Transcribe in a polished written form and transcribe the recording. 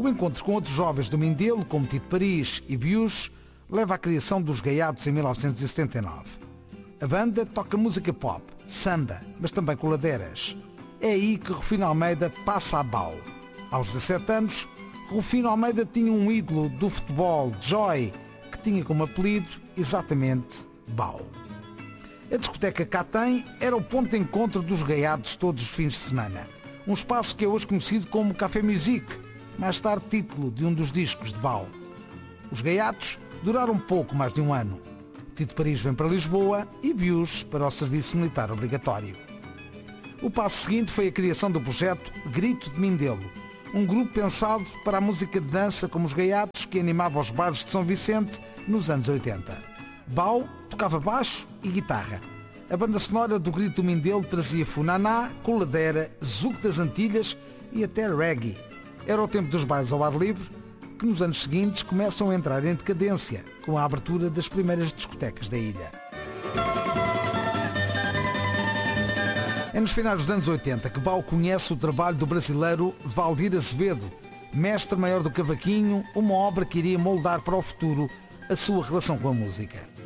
O encontro com outros jovens do Mindelo, como Tito Paris e Bius, leva à criação dos Gaiatos em 1979. A banda toca música pop, samba, mas também coladeiras. É aí que Rufino Almeida passa a Bau. Aos 17 anos, Rufino Almeida tinha um ídolo do futebol, Joy, que tinha como apelido exatamente Bau. A discoteca Cá Tem era o ponto de encontro dos gaiatos todos os fins de semana. Um espaço que é hoje conhecido como Café Music, mais tarde título de um dos discos de Bau. Os gaiatos duraram pouco mais de um ano. Tito Paris vem para Lisboa e Bius para o serviço militar obrigatório. O passo seguinte foi a criação do projeto Grito de Mindelo, um grupo pensado para a música de dança como os gaiatos que animava os bares de São Vicente nos anos 80. Bau tocava baixo e guitarra. A banda sonora do Grito do Mindelo trazia funaná, coladeira, zouk das Antilhas e até reggae. Era o tempo dos bailes ao ar livre, que nos anos seguintes começam a entrar em decadência com a abertura das primeiras discotecas da ilha. É nos finais dos anos 80 que Bau conhece o trabalho do brasileiro Valdir Azevedo, mestre maior do cavaquinho, uma obra que iria moldar para o futuro a sua relação com a música.